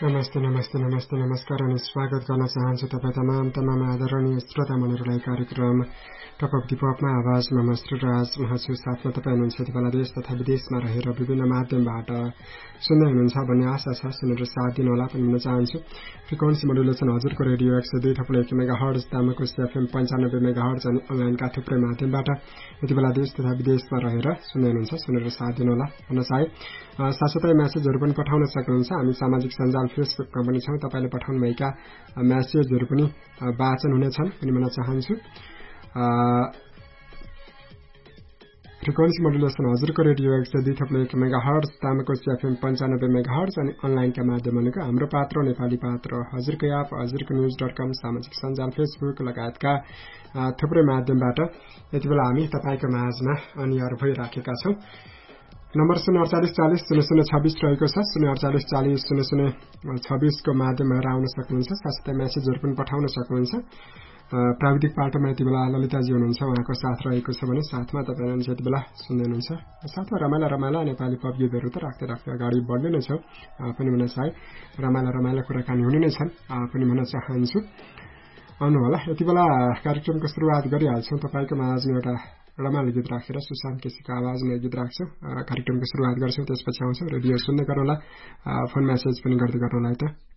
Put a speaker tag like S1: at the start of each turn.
S1: नमस्ते नमस्ते नमस्ते नमस्कार अनि स्वागत गर्न चाहन्छु तपाईँ तमाम आदरणीय श्रोता मनहरूलाई कार्यक्रम टप अफ द पपमा आवाजमा म श्रीराज महाछु साथमा तपाईँ हुनुहुन्छ यति बेला देश तथा विदेशमा रहेर विभिन्न माध्यमबाट सुन्दै हुनुहुन्छ भन्ने आशा छ। सुनेर साथ दिनुहोला पनि भन्न चाहन्छु। फ्रिक्वेन्सी मोडुलेसन हजुरको रेडियो 102.1 मेगाहर्ज दामको एफएम 95 मेगाहर्ज अनि अनलाइनका थुप्रै माध्यमबाट यति बेला देश तथा विदेशमा रहेर सुन्दै हुनुहुन्छ। सुनेर साथ दिनुहोला भन्न चाहे। साथसाथै मेसेजहरू पनि पठाउन सक्नुहुन्छ। हामी सामाजिक सञ्जाल फेसबुकमा पनि छौँ। तपाईँले पठाउनुभएका मेसेजहरू पनि वाचन हुनेछन् पनि भन्न चाहन्छु। फ्रिक्वेन्सी मोडुलेसन हजुरको रेडियो 102.1 मेगाहर्ज दामको एफएम 95 मेगाहर्ज अनि अनलाइनका माध्यमहरूको हाम्रो पात्र नेपाली पात्र हजुरको एप हजुरको न्यूज.com सामाजिक सञ्जाल फेसबुक लगायतका थुप्रै माध्यमबाट यति बेला हामी तपाईँको माझमा अनिवार भइराखेका छौँ। नम्बर 048400026 रहेको छ। 048400026 को माध्यमबाट आउन सक्नुहुन्छ। साथसाथै मेसेजहरू पनि पठाउन सक्नुहुन्छ। प्राविधिक पाटोमा यति बेला ललिताजी हुनुहुन्छ, उहाँको साथ रहेको छ भने साथमा तपाईँ यति बेला सुन्दै हुनुहुन्छ। साथमा रमाइला नेपाली पप गीतहरू त राख्दै अगाडि बढ्ने नै छौँ पनि भन्न चाहे। रमाइला कुराकानी हुने नै छन् पनि भन्न चाहन्छु। आउनु होला। यति बेला कार्यक्रमको सुरुवात गरिहाल्छौँ। तपाईँको माझमा एउटा रमाइलो गीत राखेर सुशान्त केसीको आवाजमा गीत राख्छौँ। कार्यक्रमको सुरुवात गर्छौँ। त्यसपछि आउँछौँ। रेडियो सुन्दै गर्नुहोला। फोन मेसेज पनि गर्दै गर्नुहोला है त।